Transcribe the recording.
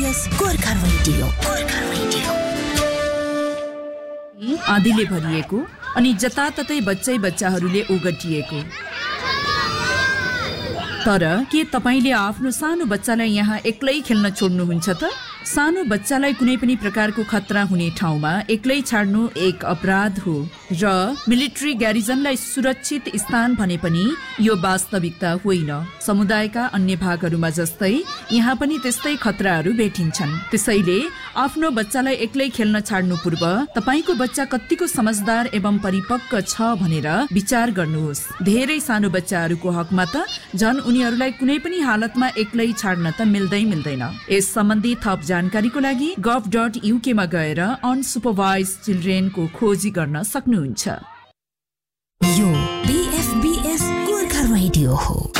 BFBS Gorkha radio आँधीले भरिएको अनि जताततै बच्चाहरूले ओगटिएको। तर के तपाईले आफ्नो सानो बच्चालाई यहाँ एक्लै खेल्न छोड्नुहुन्छ त? सानो बच्चालाई कुनै पनि प्रकारको खतरा हुने ठाउँमा एक्लै छाड्नु एक अपराध हो र मिलिट्री ग्यारिजनलाई सुरक्षित स्थान भने पनि यो वास्तविकता होइन। समुदायका अन्य भागहरूमा जस्तै यहाँ पनि त्यस्तै खतराहरू भेटिन्छन्। त्यसैले आफ्नो बच्चालाई एक्लै खेल्न छाड्नु पूर्व तपाईको बच्चा कतिको समझदार एवं परिपक्व छ भनेर विचार गर्नुहोस्। धेरै सानो बच्चाहरूको हकमा त झन् उनीहरूलाई कुनै पनि हालतमा एक्लै छाड्न त मिल्दैन। यस सम्बन्धी थप जानकारीको लागि gov.uk मा गएर अनसुपरभाइज्ड चिल्ड्रेनको खोजी गर्न सक्नुहुन्छ। यो BFBS गोर्खा रेडियो हो।